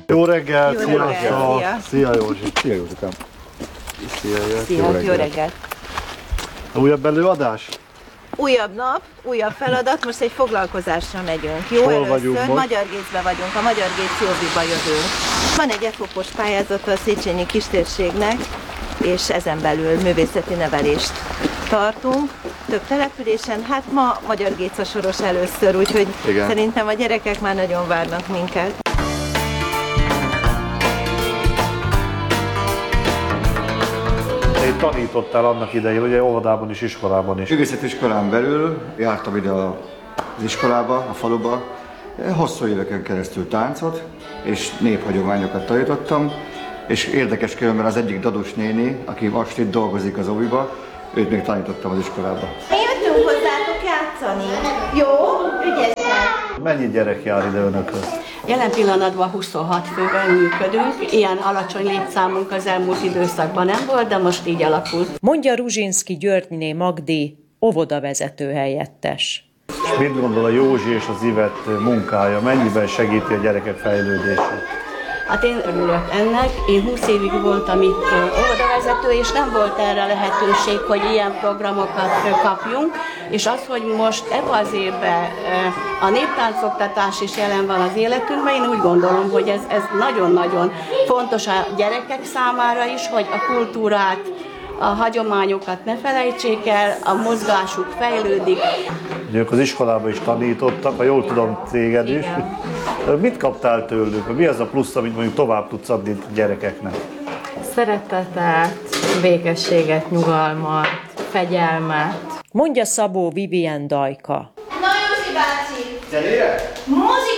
Jó reggel, Jó sziasztok! reggel, Szia Józsi! Szia Józsikám! Szia, jó reggelt! Újabb előadás? Újabb nap, újabb feladat, most egy foglalkozásra megyünk. Jó, Hol vagyunk először most? Magyar Gécbe vagyunk, a Magyar Géc Józsiba jövünk. Van egy EFOPOS pályázata a Széchenyi kistérségnek, és ezen belül művészeti nevelést tartunk. Több településen, hát ma Magyar Géc a soros először, úgyhogy Igen. Szerintem a gyerekek már nagyon várnak minket. Te itt tanítottál annak idején, ugye óvodában is, iskolában is. Művészetiskolán belül jártam ide az iskolába, a faluba. Hosszú éveken keresztül táncot és néphagyományokat tanítottam. És érdekes különben az egyik dadus néni, aki most itt dolgozik az óviba, őt még tanítottam az iskolába. Mi jöttünk hozzátok játszani. Jó? Ügyesen! Mennyi gyerek jár ide önökhöz? Jelen pillanatban 26 fővel működünk, ilyen alacsony létszámunk az elmúlt időszakban nem volt, de most így alakult. Mondja Ruzsinszky Györgyné Magdi, óvodavezető helyettes. És mit gondol a Józsi és az Ivett munkája? Mennyiben segíti a gyerekek fejlődését? Hát én örülök ennek, én 20 évig voltam itt óvodavezető, és nem volt erre lehetőség, hogy ilyen programokat kapjunk, és az, hogy most ebben az évben a néptáncoktatás is jelen van az életünkben, én úgy gondolom, hogy ez nagyon-nagyon fontos a gyerekek számára is, hogy a kultúrát, a hagyományokat ne felejtsék el, a mozgásuk fejlődik. Ők az iskolában is tanítottak, ha jól tudom, téged is. Mit kaptál tőlük? Mi az a plusz, amit mondjuk tovább tudsz adni a gyerekeknek? Szeretetet, békességet, nyugalmat, fegyelmet. Mondja Szabó Vivien Dajka. Na Józsi bácsi! Zenére? Mozi